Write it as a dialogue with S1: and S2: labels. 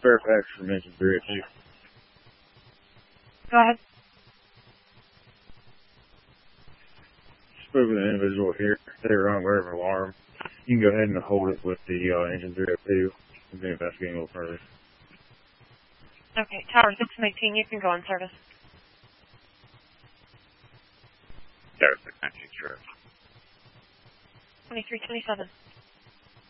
S1: Fairfax from Engine 302.
S2: Go ahead.
S1: Spoke with an individual here. They were unaware of alarm. You can go ahead and hold it with the Engine 302 and then investigate a little further.
S2: Okay, Tower 618, you can go on service.
S3: Tower 619, sure.
S2: 2327.